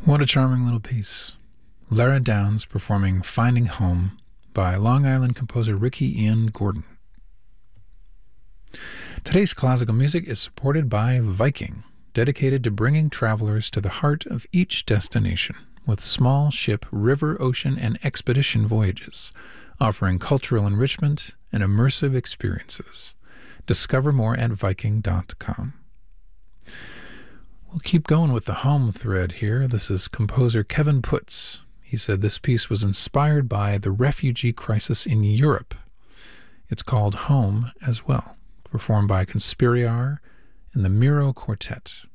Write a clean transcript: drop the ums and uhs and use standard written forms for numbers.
What a charming little piece. Lara Downs performing Finding Home by Long Island composer Ricky Ian Gordon. Today's classical music is supported by Viking, dedicated to bringing travelers to the heart of each destination with small ship, river, ocean, and expedition voyages, offering cultural enrichment and immersive experiences. Discover more at Viking.com. We'll keep going with the home thread here. This is composer Kevin Putz. He said this piece was inspired by the refugee crisis in Europe. It's called Home as well, performed by Conspiriar and the Miro Quartet.